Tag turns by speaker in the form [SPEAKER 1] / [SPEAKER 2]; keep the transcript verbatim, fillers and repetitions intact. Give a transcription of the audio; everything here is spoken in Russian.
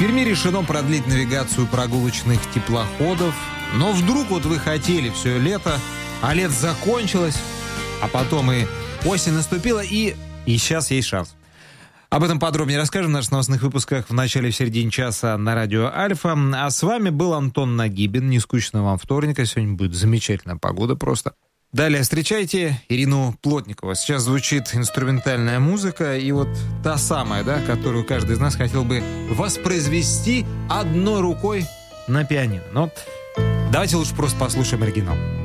[SPEAKER 1] Перми решено продлить навигацию прогулочных теплоходов. Но вдруг вот вы хотели все лето, а лето закончилось, а потом и осень наступила, и, и сейчас есть шанс. Об этом подробнее расскажем в наших новостных выпусках в начале и в середине часа на радио Альфа. А с вами был Антон Нагибин. Не скучно вам вторника. Сегодня будет замечательная погода просто. Далее встречайте Ирину Плотникову. Сейчас звучит инструментальная музыка. И вот та самая, да, которую каждый из нас хотел бы воспроизвести одной рукой на пианино. Но давайте лучше просто послушаем оригинал.